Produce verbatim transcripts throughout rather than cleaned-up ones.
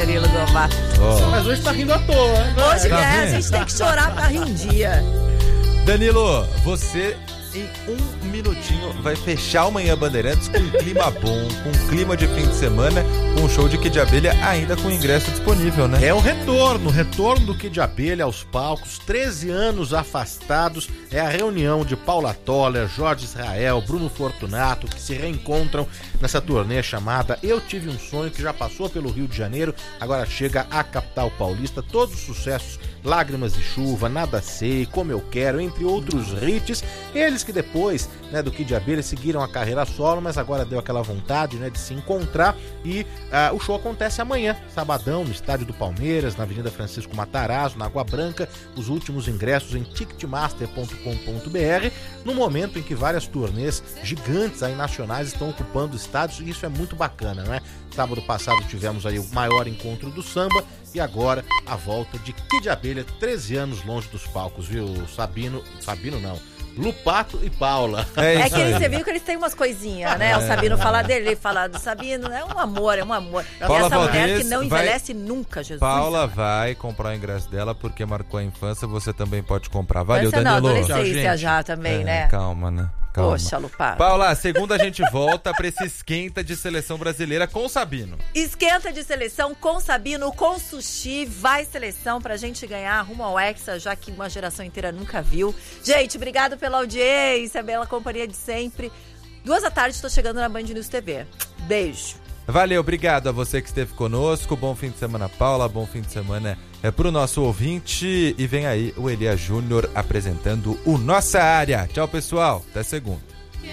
Danilo Lovato. Oh. Mas hoje tá rindo à toa, né? Hoje tá é, a gente tem que chorar pra rir um dia. Danilo, você em um minutinho vai fechar o Manhã Bandeirantes com um clima bom, com um clima de fim de semana, com um show de Kid Abelha ainda com ingresso disponível, né? É o retorno, o retorno do Kid Abelha aos palcos, treze anos afastados, é a reunião de Paula Toller, Jorge Israel, Bruno Fortunato, que se reencontram nessa turnê chamada Eu Tive um Sonho, que já passou pelo Rio de Janeiro, agora chega à capital paulista, todos os sucessos, Lágrimas de Chuva, Nada Sei, Como Eu Quero, entre outros hits, eles que depois, né, do Kid Abelha seguiram a carreira solo, mas agora deu aquela vontade, né, de se encontrar e uh, o show acontece amanhã, sabadão, no estádio do Palmeiras, na Avenida Francisco Matarazzo, na Água Branca, os últimos ingressos em ticketmaster ponto com ponto b r, no momento em que várias turnês gigantes aí nacionais estão ocupando estádios, e isso é muito bacana, né? Sábado passado tivemos aí o maior encontro do samba e agora a volta de Kid Abelha, treze anos longe dos palcos, viu? Sabino, Sabino não, Lupato e Paula. É, é que eles, você viu que eles têm umas coisinhas, né? É. O Sabino fala dele, ele fala do Sabino, é um amor, é um amor. Paula e essa Valdez mulher que não envelhece vai... nunca, Jesus. Paula vai comprar o ingresso dela porque marcou a infância, você também pode comprar. Valeu, Essa Danilo. Não, adolescência já também, é, né? Calma, né? Calma. Poxa, Lupato. Paula, segunda a gente volta pra esse esquenta de seleção brasileira com o Sabino. Esquenta de seleção com Sabino, com sushi, vai seleção pra gente ganhar rumo ao Hexa, já que uma geração inteira nunca viu. Gente, obrigado pela audiência, pela companhia de sempre. Duas da tarde, estou chegando na Band News T V. Beijo. Valeu, obrigado a você que esteve conosco. Bom fim de semana, Paula. Bom fim de semana é pro nosso ouvinte. E vem aí o Elias Júnior apresentando o Nossa Área. Tchau, pessoal. Até segunda.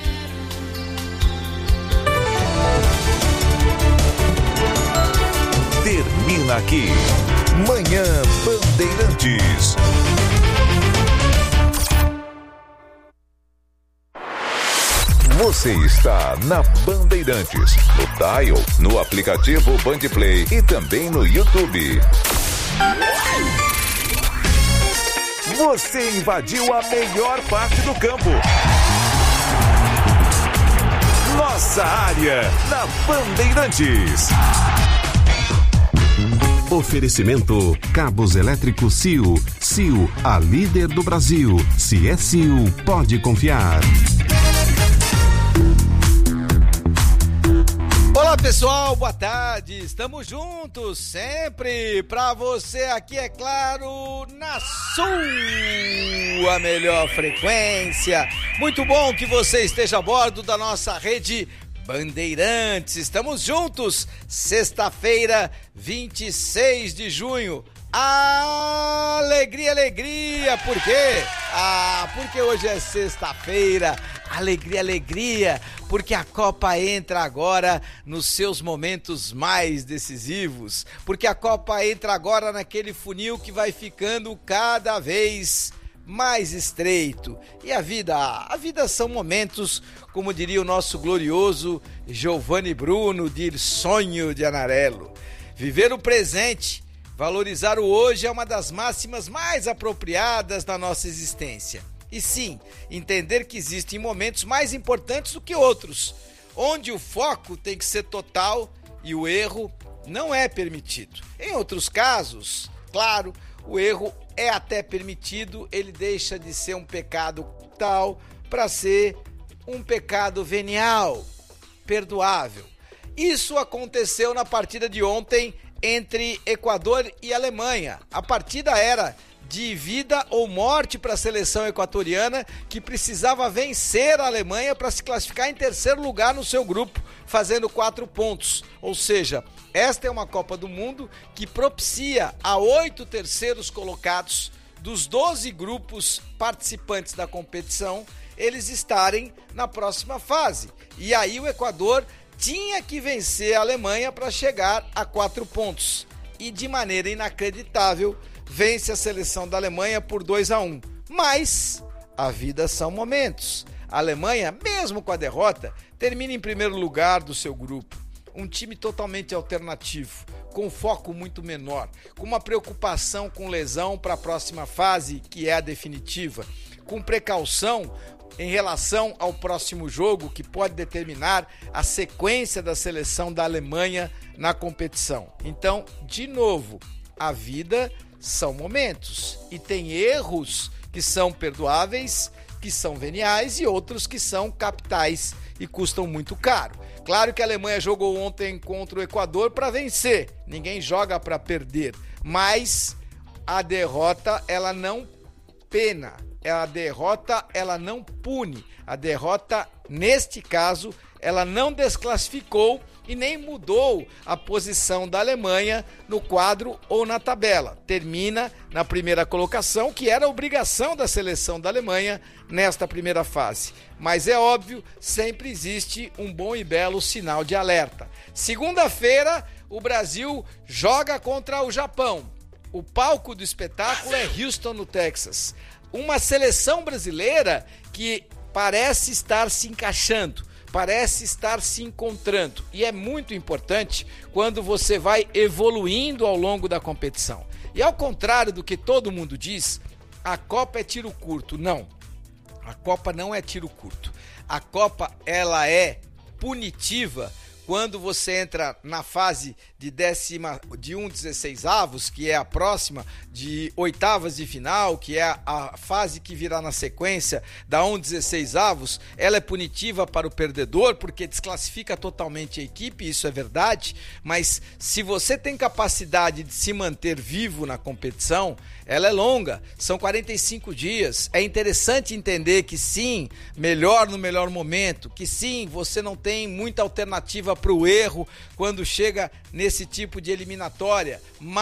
Termina aqui. Manhã Bandeirantes. Você está na Bandeirantes, no Dial, no aplicativo Bandplay e também no YouTube. Você invadiu a melhor parte do campo. Nossa Área, na Bandeirantes. Oferecimento Cabos Elétricos C I O. C I O, a líder do Brasil. Se é C I O, pode confiar. Olá pessoal, boa tarde, estamos juntos sempre pra você aqui, é claro, na sua melhor frequência. Muito bom que você esteja a bordo da nossa rede Bandeirantes, estamos juntos, sexta-feira, vinte e seis de junho. Alegria, alegria, por quê? Ah, porque hoje é sexta-feira, alegria, alegria, porque a Copa entra agora nos seus momentos mais decisivos, porque a Copa entra agora naquele funil que vai ficando cada vez mais estreito. E a vida, a vida são momentos, como diria o nosso glorioso Giovanni Bruno, de Sonho de Anarello. Viver o presente, valorizar o hoje é uma das máximas mais apropriadas da nossa existência. E sim, entender que existem momentos mais importantes do que outros, onde o foco tem que ser total e o erro não é permitido. Em outros casos, claro, o erro é até permitido, ele deixa de ser um pecado tal para ser um pecado venial, perdoável. Isso aconteceu na partida de ontem entre Equador e Alemanha. A partida era de vida ou morte para a seleção equatoriana, que precisava vencer a Alemanha para se classificar em terceiro lugar no seu grupo, fazendo quatro pontos. Ou seja, esta é uma Copa do Mundo que propicia a oito terceiros colocados dos doze grupos participantes da competição, eles estarem na próxima fase. E aí o Equador tinha que vencer a Alemanha para chegar a quatro pontos. E de maneira inacreditável, vence a seleção da Alemanha por dois a um. Mas a vida são momentos. A Alemanha, mesmo com a derrota, termina em primeiro lugar do seu grupo. Um time totalmente alternativo, com foco muito menor, com uma preocupação com lesão para a próxima fase, que é a definitiva, com precaução em relação ao próximo jogo, que pode determinar a sequência da seleção da Alemanha na competição. Então, de novo, a vida são momentos e tem erros que são perdoáveis, que são veniais e outros que são capitais e custam muito caro. Claro que a Alemanha jogou ontem contra o Equador para vencer, ninguém joga para perder, mas a derrota ela não pena, a derrota ela não pune, a derrota neste caso ela não desclassificou e nem mudou a posição da Alemanha no quadro ou na tabela. Termina na primeira colocação, que era a obrigação da seleção da Alemanha nesta primeira fase. Mas é óbvio, sempre existe um bom e belo sinal de alerta. Segunda-feira, o Brasil joga contra o Japão. O palco do espetáculo é Houston, no Texas. Uma seleção brasileira que parece estar se encaixando, parece estar se encontrando, e é muito importante quando você vai evoluindo ao longo da competição. E ao contrário do que todo mundo diz, a Copa é tiro curto. Não, a Copa não é tiro curto. A Copa ela é punitiva quando você entra na fase de décima, de um dezesseis avos, que é a próxima de oitavas de final, que é a fase que virá na sequência da um dezesseis avos, ela é punitiva para o perdedor, porque desclassifica totalmente a equipe, isso é verdade, mas se você tem capacidade de se manter vivo na competição, ela é longa, são quarenta e cinco dias, é interessante entender que sim, melhor no melhor momento, que sim, você não tem muita alternativa para o erro quando chega nesse tipo de eliminatória,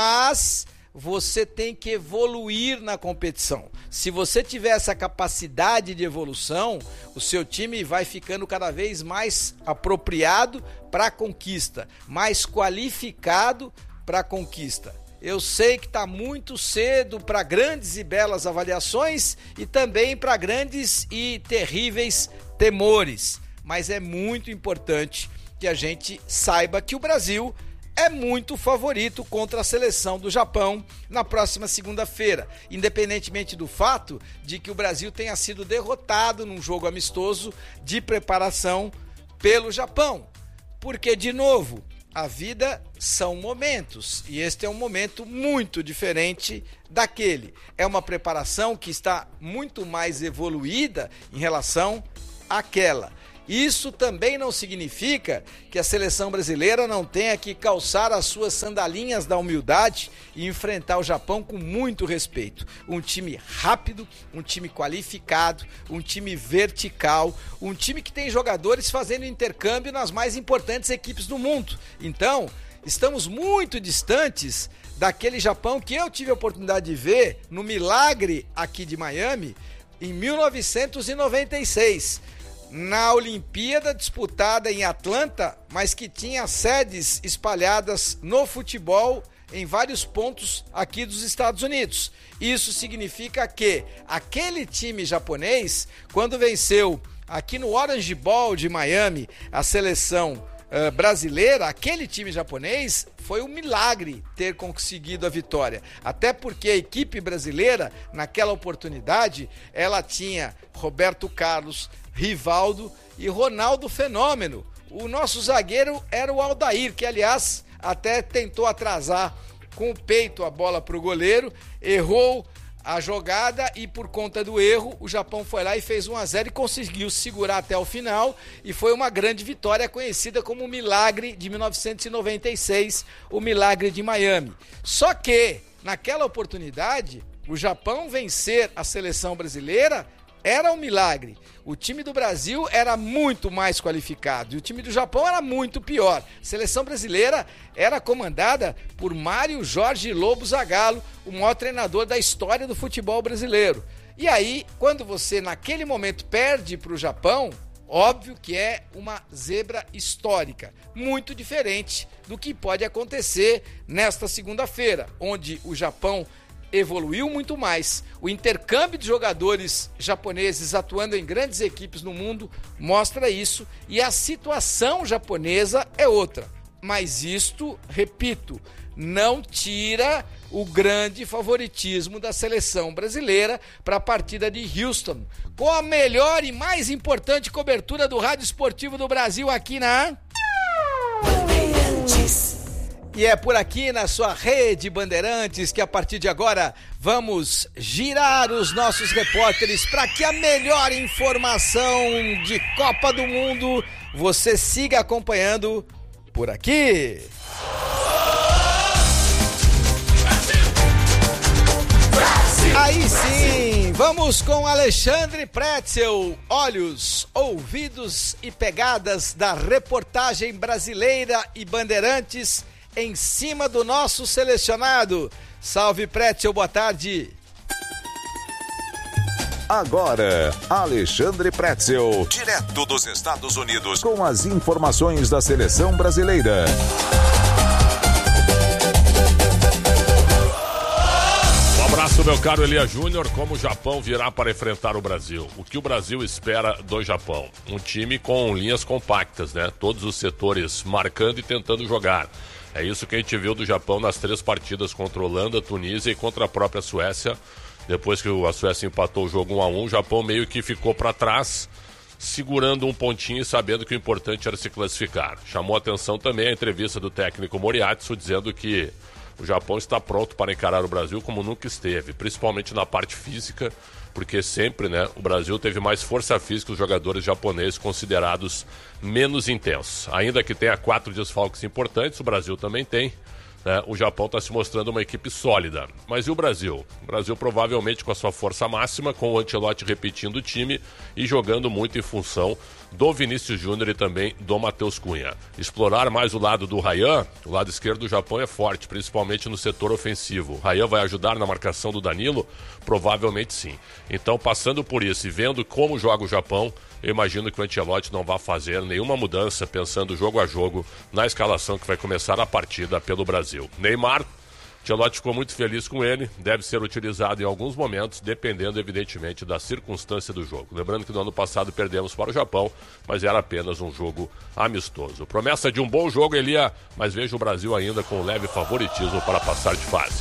mas você tem que evoluir na competição. Se você tiver essa capacidade de evolução, o seu time vai ficando cada vez mais apropriado para a conquista, mais qualificado para a conquista. Eu sei que está muito cedo para grandes e belas avaliações e também para grandes e terríveis temores, mas é muito importante que a gente saiba que o Brasil é muito favorito contra a seleção do Japão na próxima segunda-feira, independentemente do fato de que o Brasil tenha sido derrotado num jogo amistoso de preparação pelo Japão. Porque, de novo, a vida são momentos e este é um momento muito diferente daquele. É uma preparação que está muito mais evoluída em relação àquela. Isso também não significa que a seleção brasileira não tenha que calçar as suas sandalinhas da humildade e enfrentar o Japão com muito respeito. Um time rápido, um time qualificado, um time vertical, um time que tem jogadores fazendo intercâmbio nas mais importantes equipes do mundo. Então, estamos muito distantes daquele Japão que eu tive a oportunidade de ver no Milagre aqui de Miami em mil novecentos e noventa e seis. Na Olimpíada disputada em Atlanta, mas que tinha sedes espalhadas no futebol em vários pontos aqui dos Estados Unidos. Isso significa que aquele time japonês, quando venceu aqui no Orange Bowl de Miami a seleção uh, brasileira, aquele time japonês foi um milagre ter conseguido a vitória. Até porque a equipe brasileira, naquela oportunidade, ela tinha Roberto Carlos, Rivaldo e Ronaldo Fenômeno. O nosso zagueiro era o Aldair, que aliás até tentou atrasar com o peito a bola para o goleiro, errou a jogada e por conta do erro o Japão foi lá e fez um a zero e conseguiu segurar até o final e foi uma grande vitória conhecida como o Milagre de mil novecentos e noventa e seis, o Milagre de Miami. Só que naquela oportunidade o Japão vencer a seleção brasileira era um milagre. O time do Brasil era muito mais qualificado e o time do Japão era muito pior. A seleção brasileira era comandada por Mário Jorge Lobo Zagallo, o maior treinador da história do futebol brasileiro. E aí, quando você naquele momento perde para o Japão, óbvio que é uma zebra histórica, muito diferente do que pode acontecer nesta segunda-feira, onde o Japão evoluiu muito mais. O intercâmbio de jogadores japoneses atuando em grandes equipes no mundo mostra isso e a situação japonesa é outra. Mas isto, repito, não tira o grande favoritismo da seleção brasileira para a partida de Houston, com a melhor e mais importante cobertura do rádio esportivo do Brasil aqui na Bandeirantes. E é por aqui na sua rede Bandeirantes que a partir de agora vamos girar os nossos repórteres para que a melhor informação de Copa do Mundo você siga acompanhando por aqui. Aí sim, vamos com Alexandre Pretzel, olhos, ouvidos e pegadas da reportagem brasileira e Bandeirantes em cima do nosso selecionado. Salve Pretzel, boa tarde. Agora, Alexandre Pretzel, direto dos Estados Unidos, com as informações da seleção brasileira. Um abraço, meu caro Elia Júnior. Como o Japão virá para enfrentar o Brasil? O que o Brasil espera do Japão? Um time com linhas compactas, né? Todos os setores marcando e tentando jogar. É isso que a gente viu do Japão nas três partidas contra a Holanda, Tunísia e contra a própria Suécia. Depois que a Suécia empatou o jogo um a um, o Japão meio que ficou para trás, segurando um pontinho e sabendo que o importante era se classificar. Chamou a atenção também a entrevista do técnico Moriatsu, dizendo que o Japão está pronto para encarar o Brasil como nunca esteve, principalmente na parte física, porque sempre, né, o Brasil teve mais força física, os jogadores japoneses considerados menos intensos. Ainda que tenha quatro desfalques importantes, o Brasil também tem, né, o Japão está se mostrando uma equipe sólida. Mas e o Brasil? O Brasil provavelmente com a sua força máxima, com o Ancelotti repetindo o time e jogando muito em função do Vinícius Júnior e também do Matheus Cunha. Explorar mais o lado do Ryan, o lado esquerdo do Japão é forte, principalmente no setor ofensivo. O Ryan vai ajudar na marcação do Danilo? Provavelmente sim. Então, passando por isso e vendo como joga o Japão, eu imagino que o Ancelotti não vai fazer nenhuma mudança, pensando jogo a jogo na escalação que vai começar a partida pelo Brasil. Neymar, Ancelotti ficou muito feliz com ele, deve ser utilizado em alguns momentos, dependendo, evidentemente, da circunstância do jogo. Lembrando que no ano passado perdemos para o Japão, mas era apenas um jogo amistoso. Promessa de um bom jogo, Elia, mas vejo o Brasil ainda com leve favoritismo para passar de fase.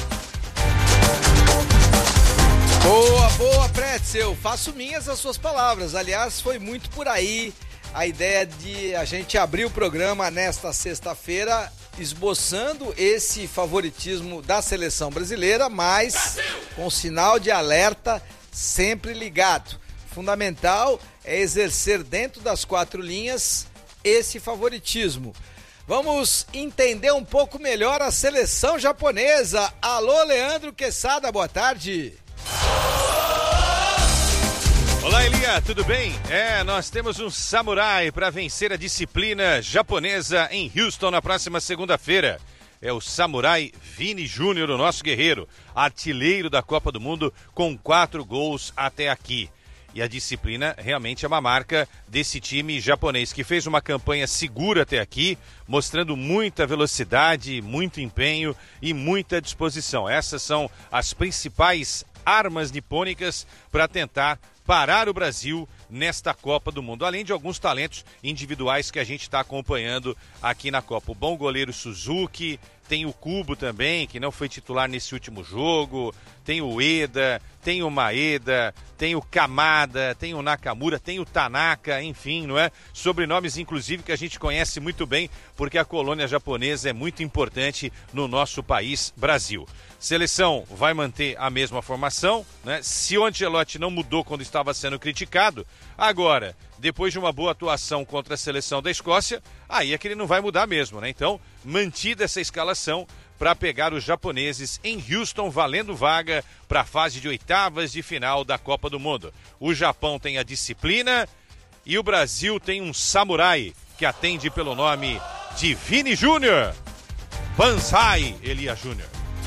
Boa, boa, Pretzel. Faço minhas as suas palavras. Aliás, foi muito por aí a ideia de a gente abrir o programa nesta sexta-feira esboçando esse favoritismo da seleção brasileira, mas com sinal de alerta sempre ligado. Fundamental é exercer dentro das quatro linhas esse favoritismo. Vamos entender um pouco melhor a seleção japonesa. Alô, Leandro Quesada, boa tarde. Olá, Elia, tudo bem? É, nós temos um samurai para vencer a disciplina japonesa em Houston na próxima segunda-feira. É o samurai Vini Júnior, o nosso guerreiro, artilheiro da Copa do Mundo com quatro gols até aqui. E a disciplina realmente é uma marca desse time japonês, que fez uma campanha segura até aqui, mostrando muita velocidade, muito empenho e muita disposição. Essas são as principais armas nipônicas para tentar parar o Brasil nesta Copa do Mundo, além de alguns talentos individuais que a gente está acompanhando aqui na Copa. O bom goleiro Suzuki, tem o Kubo também, que não foi titular nesse último jogo, tem o Eda, tem o Maeda, tem o Kamada, tem o Nakamura, tem o Tanaka, enfim, não é? Sobrenomes, inclusive, que a gente conhece muito bem, porque a colônia japonesa é muito importante no nosso país, Brasil. Seleção vai manter a mesma formação, né? Se o Ancelotti não mudou quando estava sendo criticado, agora, depois de uma boa atuação contra a seleção da Escócia, aí é que ele não vai mudar mesmo, né? Então, mantida essa escalação para pegar os japoneses em Houston, valendo vaga para a fase de oitavas de final da Copa do Mundo. O Japão tem a disciplina e o Brasil tem um samurai que atende pelo nome de Vini Júnior. Banzai, Elia Júnior.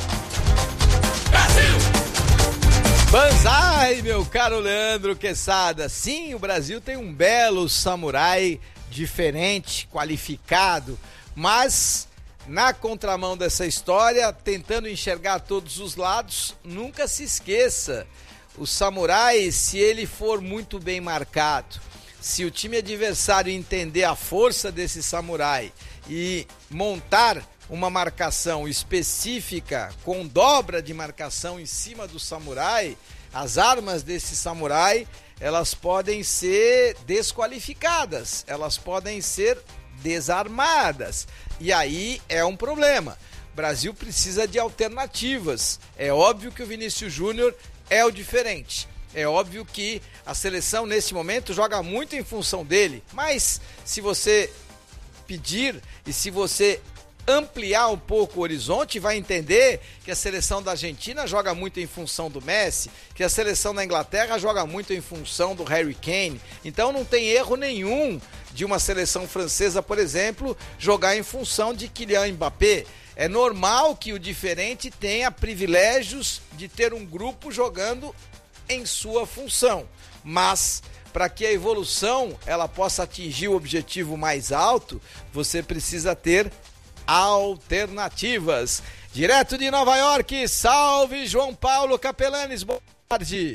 Banzai, meu caro Leandro Quesada. Sim, o Brasil tem um belo samurai diferente, qualificado, mas na contramão dessa história, tentando enxergar todos os lados, nunca se esqueça, o samurai, se ele for muito bem marcado, se o time adversário entender a força desse samurai e montar uma marcação específica com dobra de marcação em cima do samurai, as armas desse samurai, elas podem ser desqualificadas, elas podem ser desarmadas. E aí é um problema. O Brasil precisa de alternativas. É óbvio que o Vinícius Júnior é o diferente. É óbvio que a seleção nesse momento joga muito em função dele. Mas se você pedir e se você ampliar um pouco o horizonte, vai entender que a seleção da Argentina joga muito em função do Messi, que a seleção da Inglaterra joga muito em função do Harry Kane. Então não tem erro nenhum de uma seleção francesa, por exemplo, jogar em função de Kylian Mbappé. É normal que o diferente tenha privilégios de ter um grupo jogando em sua função, mas para que a evolução ela possa atingir o objetivo mais alto, você precisa ter alternativas. Direto de Nova York, salve João Paulo Capelanes, boa tarde.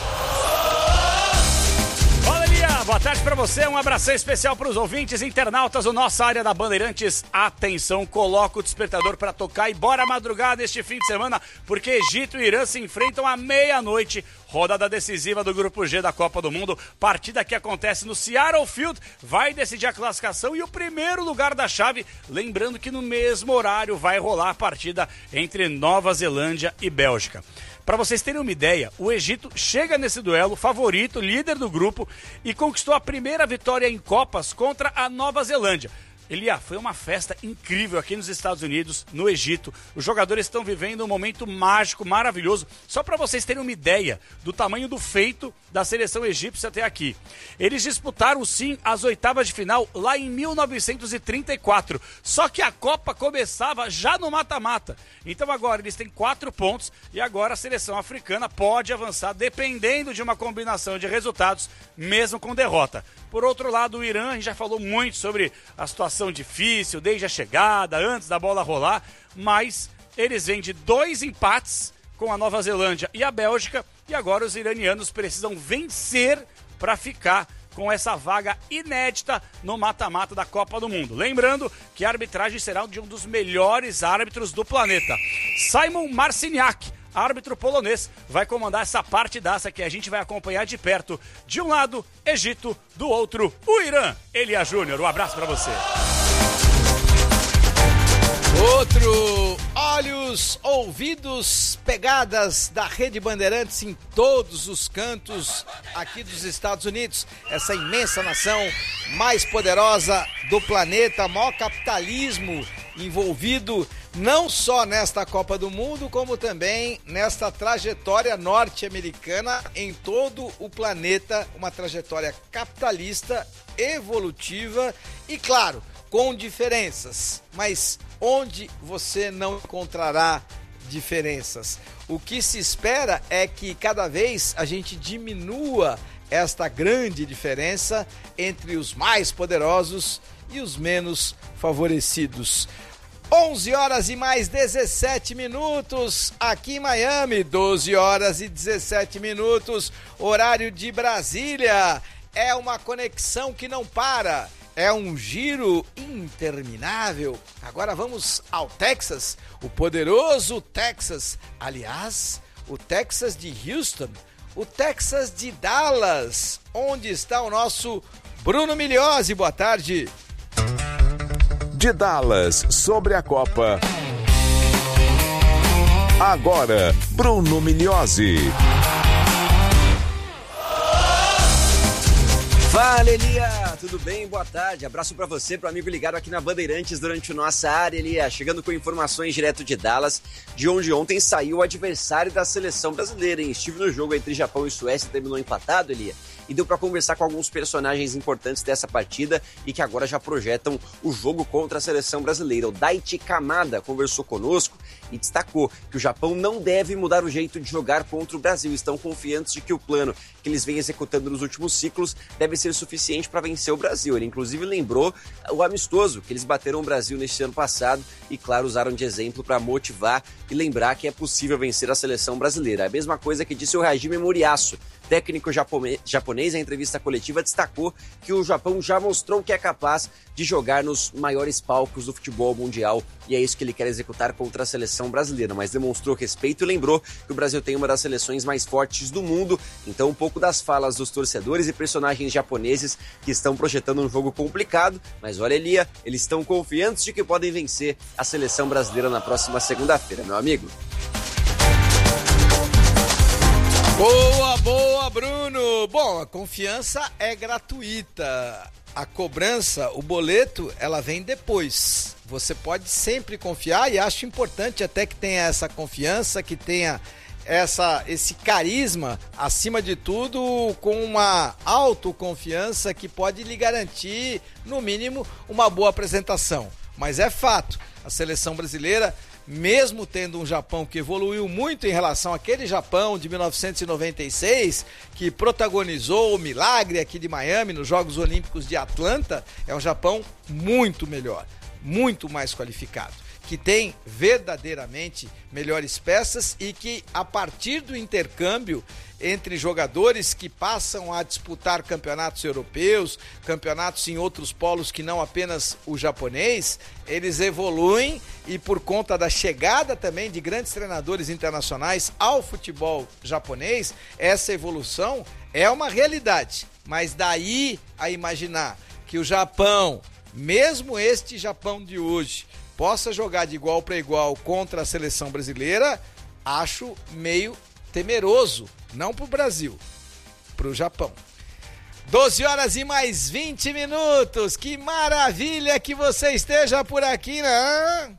Fala, Elia, boa tarde pra você, um abração especial pros ouvintes internautas do nossa área da Bandeirantes. Atenção, coloca o despertador pra tocar e bora madrugar neste fim de semana, porque Egito e Irã se enfrentam à meia-noite. Rodada decisiva do Grupo G da Copa do Mundo, partida que acontece no Seattle Field, vai decidir a classificação e o primeiro lugar da chave, lembrando que no mesmo horário vai rolar a partida entre Nova Zelândia e Bélgica. Para vocês terem uma ideia, o Egito chega nesse duelo favorito, líder do grupo, e conquistou a primeira vitória em Copas contra a Nova Zelândia. Elia, foi uma festa incrível aqui nos Estados Unidos, no Egito. Os jogadores estão vivendo um momento mágico, maravilhoso. Só para vocês terem uma ideia do tamanho do feito da seleção egípcia até aqui. Eles disputaram, sim, as oitavas de final lá em mil novecentos e trinta e quatro. Só que a Copa começava já no mata-mata. Então agora eles têm quatro pontos e agora a seleção africana pode avançar dependendo de uma combinação de resultados, mesmo com derrota. Por outro lado, o Irã, a gente já falou muito sobre a situação difícil, desde a chegada, antes da bola rolar, mas eles vêm de dois empates com a Nova Zelândia e a Bélgica, e agora os iranianos precisam vencer para ficar com essa vaga inédita no mata-mata da Copa do Mundo. Lembrando que a arbitragem será de um dos melhores árbitros do planeta, Simon Marciniak. Árbitro polonês, vai comandar essa partidaça que a gente vai acompanhar de perto. De um lado, Egito, do outro, o Irã. Elia Júnior, um abraço pra você. Outro, olhos, ouvidos, pegadas da Rede Bandeirantes em todos os cantos aqui dos Estados Unidos. Essa imensa nação mais poderosa do planeta, maior capitalismo envolvido não só nesta Copa do Mundo, como também nesta trajetória norte-americana em todo o planeta, uma trajetória capitalista, evolutiva e, claro, com diferenças, mas onde você não encontrará diferenças? O que se espera é que cada vez a gente diminua esta grande diferença entre os mais poderosos e os menos favorecidos. onze horas e mais dezessete minutos aqui em Miami, doze horas e dezessete minutos, horário de Brasília. É uma conexão que não para, é um giro interminável. Agora vamos ao Texas, o poderoso Texas, aliás, o Texas de Houston, o Texas de Dallas, onde está o nosso Bruno Migliozzi. Boa tarde. De Dallas, sobre a Copa. Agora, Bruno Migliozzi. Fala, Elia, tudo bem? Boa tarde, abraço pra você, pro amigo ligado aqui na Bandeirantes durante nossa área, Elia, chegando com informações direto de Dallas, de onde ontem saiu o adversário da seleção brasileira, hein? Estive no jogo entre Japão e Suécia, terminou empatado, Elia, e deu para conversar com alguns personagens importantes dessa partida e que agora já projetam o jogo contra a seleção brasileira. O Daichi Kamada conversou conosco e destacou que o Japão não deve mudar o jeito de jogar contra o Brasil. Estão confiantes de que o plano que eles vêm executando nos últimos ciclos deve ser suficiente para vencer o Brasil. Ele inclusive lembrou o amistoso que eles bateram o Brasil neste ano passado e, claro, usaram de exemplo para motivar e lembrar que é possível vencer a seleção brasileira. A mesma coisa que disse o Hajime Moriyasu, técnico japonês, em entrevista coletiva, destacou que o Japão já mostrou que é capaz de jogar nos maiores palcos do futebol mundial e é isso que ele quer executar contra a seleção brasileira, mas demonstrou respeito e lembrou que o Brasil tem uma das seleções mais fortes do mundo, então um pouco das falas dos torcedores e personagens japoneses que estão projetando um jogo complicado, mas olha, Elia, eles estão confiantes de que podem vencer a seleção brasileira na próxima segunda-feira, meu amigo. Boa, boa, Bruno! Bom, a confiança é gratuita. A cobrança, o boleto, ela vem depois. Você pode sempre confiar e acho importante até que tenha essa confiança, que tenha essa, esse carisma, acima de tudo, com uma autoconfiança que pode lhe garantir, no mínimo, uma boa apresentação. Mas é fato, a seleção brasileira, mesmo tendo um Japão que evoluiu muito em relação àquele Japão de mil novecentos e noventa e seis, que protagonizou o milagre aqui de Miami nos Jogos Olímpicos de Atlanta, é um Japão muito melhor, muito mais qualificado, que tem verdadeiramente melhores peças e que, a partir do intercâmbio entre jogadores que passam a disputar campeonatos europeus, campeonatos em outros polos que não apenas o japonês, eles evoluem e, por conta da chegada também de grandes treinadores internacionais ao futebol japonês, essa evolução é uma realidade. Mas daí a imaginar que o Japão, mesmo este Japão de hoje, possa jogar de igual para igual contra a seleção brasileira, acho meio temeroso, não para o Brasil, para o Japão. doze horas e mais vinte minutos, que maravilha que você esteja por aqui, né?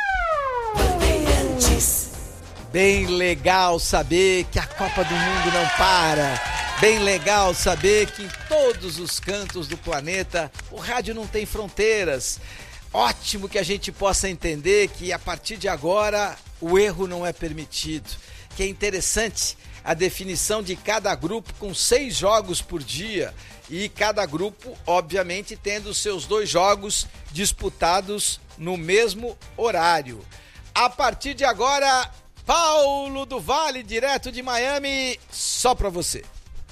Bem legal saber que a Copa do Mundo não para. Bem legal saber que em todos os cantos do planeta o rádio não tem fronteiras. Ótimo que a gente possa entender que a partir de agora o erro não é permitido. Que é interessante a definição de cada grupo com seis jogos por dia e cada grupo, obviamente, tendo seus dois jogos disputados no mesmo horário. A partir de agora, Paulo do Vale, direto de Miami, só para você.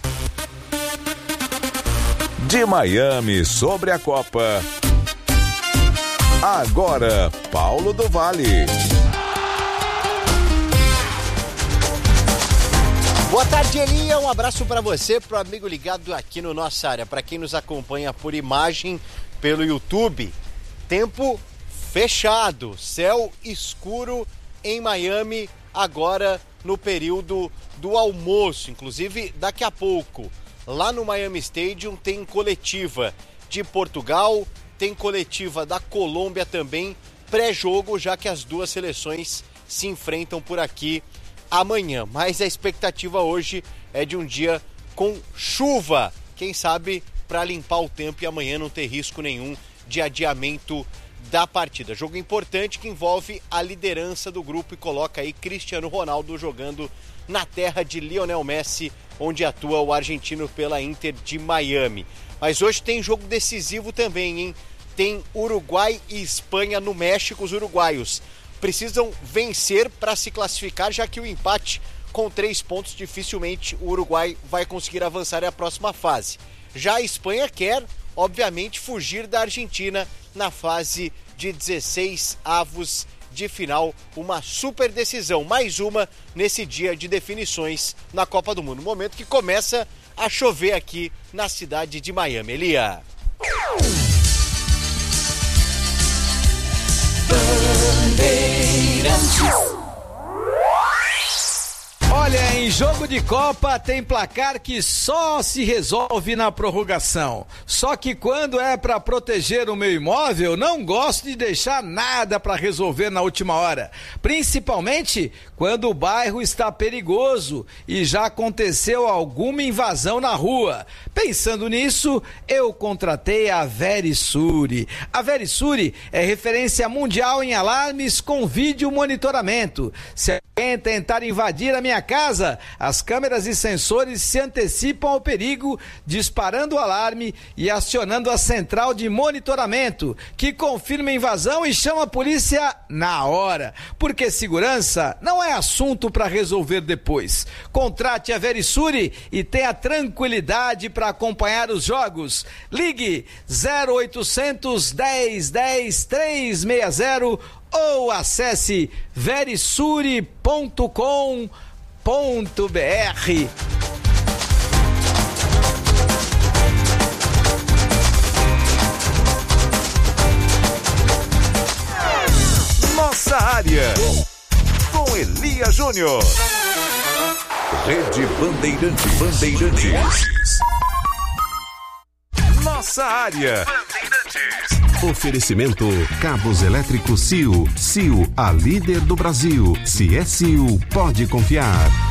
De Miami sobre a Copa. Agora, Paulo do Vale. Boa tarde, Elia. Um abraço para você, pro amigo ligado aqui no Nossa Área. Para quem nos acompanha por imagem pelo YouTube, tempo fechado, céu escuro em Miami agora no período do almoço. Inclusive, daqui a pouco, lá no Miami Stadium tem coletiva de Portugal, tem coletiva da Colômbia também, pré-jogo, já que as duas seleções se enfrentam por aqui amanhã. Mas a expectativa hoje é de um dia com chuva, quem sabe para limpar o tempo e amanhã não ter risco nenhum de adiamento da partida. Jogo importante que envolve a liderança do grupo e coloca aí Cristiano Ronaldo jogando na terra de Lionel Messi, onde atua o argentino pela Inter de Miami. Mas hoje tem jogo decisivo também, hein? Tem Uruguai e Espanha no México. Os uruguaios precisam vencer para se classificar, já que o empate com três pontos dificilmente o Uruguai vai conseguir avançar à próxima fase. Já a Espanha quer, obviamente, fugir da Argentina na fase de dezesseis avos de final. Uma super decisão, mais uma nesse dia de definições na Copa do Mundo. Momento que começa a chover aqui na cidade de Miami. Elia. Olha, em jogo de Copa tem placar que só se resolve na prorrogação. Só que quando é para proteger o meu imóvel, não gosto de deixar nada para resolver na última hora. Principalmente quando o bairro está perigoso e já aconteceu alguma invasão na rua. Pensando nisso, eu contratei a Verisure. A Verisure é referência mundial em alarmes com vídeo monitoramento. Se alguém tentar invadir a minha casa, As câmeras e sensores se antecipam ao perigo, disparando o alarme e acionando a central de monitoramento, que confirma a invasão e chama a polícia na hora. Porque segurança não é assunto para resolver depois. Contrate a Verisure e tenha tranquilidade para acompanhar os jogos. Ligue zero oitocentos, dez, dez, trezentos e sessenta ou acesse verisure ponto com ponto br. Nossa área, com Elia Júnior. Rede Bandeirantes. Bandeirantes. Nossa área. Oferecimento Cabos Elétricos C I O. C I O, a líder do Brasil. Se é C I O, pode confiar.